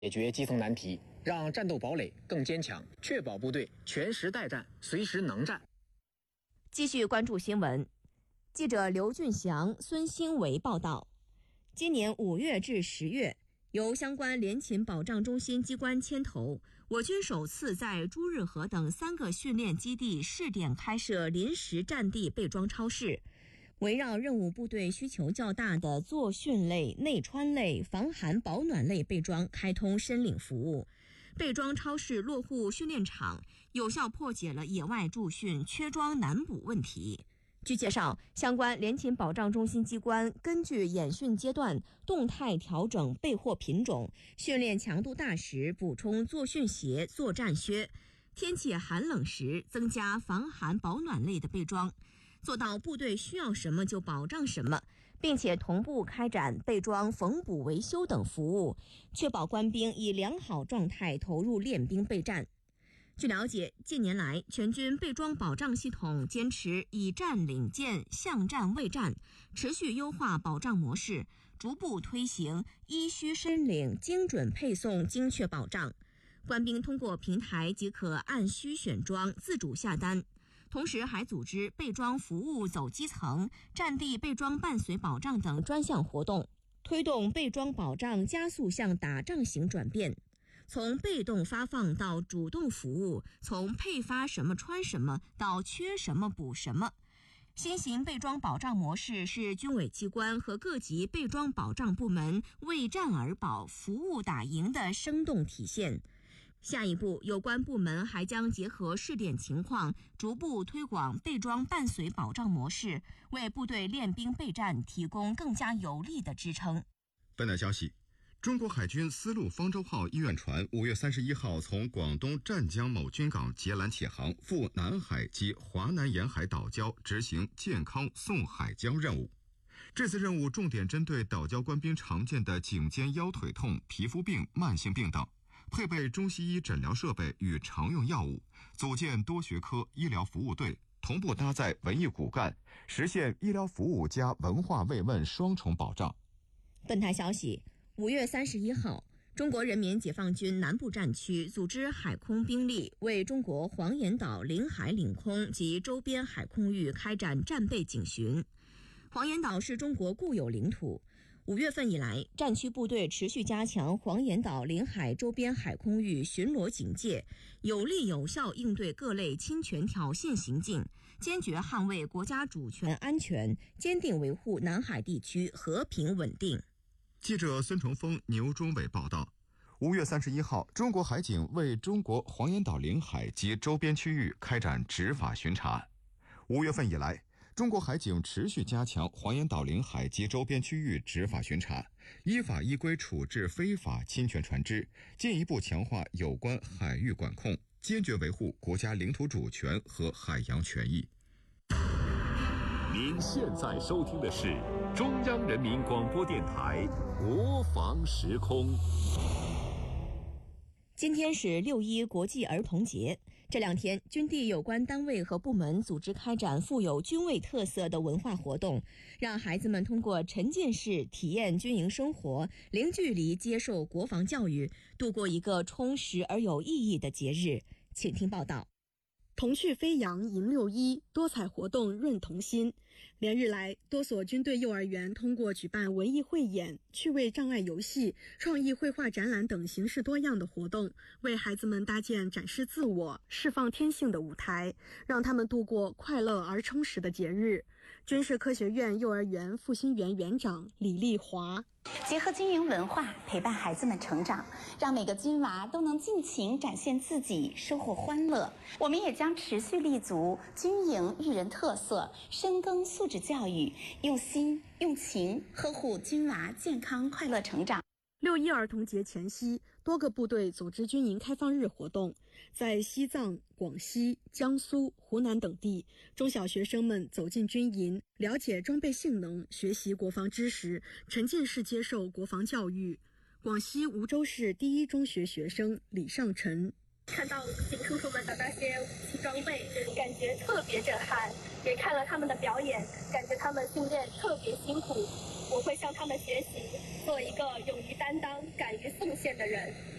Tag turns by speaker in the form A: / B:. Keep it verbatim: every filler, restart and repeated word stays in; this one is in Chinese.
A: 解决基层难题，让战斗堡垒更坚强，确保部队全时待战，随时能战。
B: 继续关注新闻，记者刘俊祥、孙兴维报道。今年五月至十月，由相关联勤保障中心机关牵头，我军首次在朱日和等三个训练基地试点开设临时战地备装超市，围绕任务部队需求较大的作训类、内穿类、防寒保暖类备装开通申领服务。备装超市落户训练场，有效破解了野外驻训缺装难补问题。据介绍，相关联勤保障中心机关根据演训阶段动态调整备货品种，训练强度大时补充作训鞋、作战靴，天气寒冷时增加防寒保暖类的备装，做到部队需要什么就保障什么，并且同步开展备装缝补维修等服务，确保官兵以良好状态投入练兵备战。据了解，近年来全军备装保障系统坚持以战领建、向战卫战，持续优化保障模式，逐步推行依需申领、精准配送、精确保障。官兵通过平台即可按需选装，自主下单。同时还组织备装服务走基层、战地备装伴随保障等专项活动，推动备装保障加速向打仗型转变。从被动发放到主动服务，从配发什么穿什么到缺什么补什么。新型备装保障模式是军委机关和各级备装保障部门为战而保、服务打赢的生动体现。下一步，有关部门还将结合试点情况，逐步推广备装伴随保障模式，为部队练兵备战提供更加有力的支撑。
C: 本台消息，中国海军丝路方舟号医院船五月三十一号从广东湛江某军港截拦起航，赴南海及华南沿海岛礁执行健康送海礁任务。这次任务重点针对岛礁官兵常见的颈肩腰腿痛、皮肤病、慢性病等，配备中西医诊疗设备与常用药物，组建多学科医疗服务队，同步搭载文艺骨干，实现医疗服务加文化慰问双重保障。
B: 本台消息，五月三十一号，中国人民解放军南部战区组织海空兵力为中国黄岩岛领海领空及周边海空域开展战备警巡。黄岩岛是中国固有领土，五月份以来，战区部队持续加强黄岩岛领海周边海空域巡逻警戒，有力有效应对各类侵权挑衅行径，坚决捍卫国家主权安全，坚定维护南海地区和平稳定。
C: 记者孙崇峰、牛忠伟报道，五月三十一号，中国海警为中国黄岩岛领海及周边区域开展执法巡查。五月份以来，中国海警持续加强黄岩岛领海及周边区域执法巡查，依法依规处置非法侵权船只，进一步强化有关海域管控，坚决维护国家领土主权和海洋权益。
D: 您现在收听的是中央人民广播电台国防时空。
B: 今天是六一国际儿童节，这两天军地有关单位和部门组织开展富有军味特色的文化活动，让孩子们通过沉浸式体验军营生活，零距离接受国防教育，度过一个充实而有意义的节日。请听报道。
E: 童趣飞扬迎六一，多彩活动润童心。连日来，多所军队幼儿园通过举办文艺汇演、趣味障碍游戏、创意绘画展览等形式多样的活动，为孩子们搭建展示自我、释放天性的舞台，让他们度过快乐而充实的节日。军事科学院幼儿园复兴园园长李丽华，
F: 结合军营文化，陪伴孩子们成长，让每个军娃都能尽情展现自己，收获欢乐。我们也将持续立足军营育人特色，深耕素质教育，用心用情呵护军娃健康快乐成长。
E: 六一儿童节前夕，多个部队组织军营开放日活动，在西藏、广西、江苏、湖南等地，中小学生们走进军营，了解装备性能，学习国防知识，沉浸式接受国防教育。广西梧州市第一中学学生李尚晨，
G: 看到警叔叔们的那些武器装备，感觉特别震撼。也看了他们的表演，感觉他们训练特别辛苦。我会向他们学习，做一个勇于担当、敢于奉献的人。